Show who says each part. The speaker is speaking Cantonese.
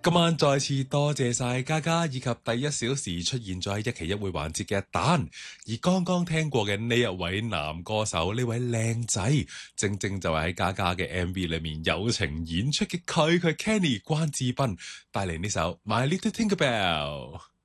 Speaker 1: 今晚再次多謝晒嘉嘉以及第一小時出現咗喺一期一會環節嘅蛋，而剛剛聽過嘅呢一位男歌手，呢位靚仔，正正就係喺嘉嘉嘅 MV 裏面友情演出嘅佢 Kenny 關智斌帶嚟呢首 My Little Tinkerbell。